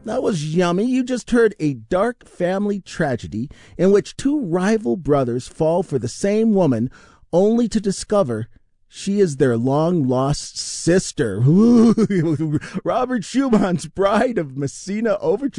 That was yummy. You just heard a dark family tragedy in which two rival brothers fall for the same woman only to discover she is their long-lost sister. Robert Schumann's Bride of Messina Overture.